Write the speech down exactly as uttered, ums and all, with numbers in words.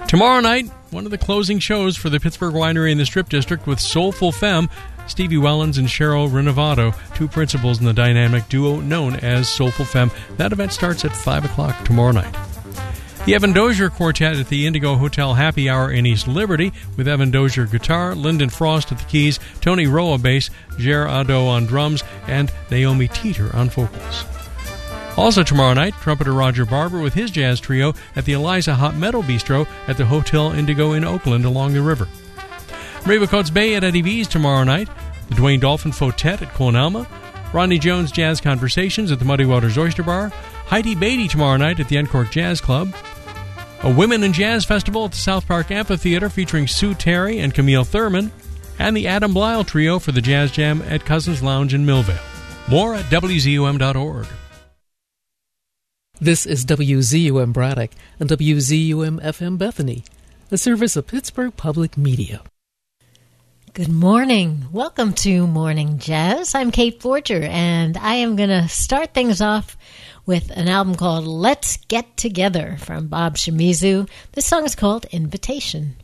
Tomorrow night, one of the closing shows for the Pittsburgh Winery in the Strip District with Soulful Femme, Stevie Wellens and Cheryl Renovato, two principals in the dynamic duo known as Soulful Femme. That event starts at five o'clock tomorrow night. The Evan Dozier Quartet at the Indigo Hotel Happy Hour in East Liberty with Evan Dozier guitar, Lyndon Frost at the keys, Tony Roa bass, Jer Ado on drums, and Naomi Teeter on vocals. Also tomorrow night, trumpeter Roger Barber with his jazz trio at the Eliza Hot Meadow Bistro at the Hotel Indigo in Oakland along the river. Riva Coates Bay at Eddie V's tomorrow night, the Dwayne Dolphin Fotet at Clonalma, Rodney Jones Jazz Conversations at the Muddy Waters Oyster Bar, Heidi Beatty tomorrow night at the Encork Jazz Club, a Women in Jazz Festival at the South Park Amphitheater featuring Sue Terry and Camille Thurman, and the Adam Blyle Trio for the Jazz Jam at Cousins Lounge in Millvale. More at W Z U M dot org. This is W Z U M Braddock and W Z U M F M Bethany, a service of Pittsburgh Public Media. Good morning. Welcome to Morning Jazz. I'm Kate Forger, and I am going to start things off with an album called Let's Get Together from Bob Shimizu. This song is called Invitation.